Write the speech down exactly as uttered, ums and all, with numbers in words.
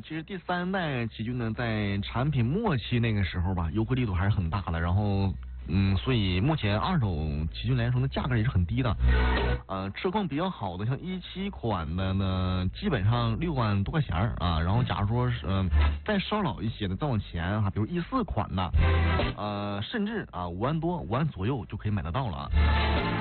其实第三代奇骏呢，在产品末期那个时候吧，优惠力度还是很大的。然后，嗯，所以目前二手奇骏来说呢，价格也是很低的。呃，车况比较好的，像一七款的呢，基本上六万多块钱啊。然后，假如说是嗯、呃、再稍老一些的，再往前哈、啊，比如一四款的，呃，甚至啊五万多、五万左右就可以买得到了啊。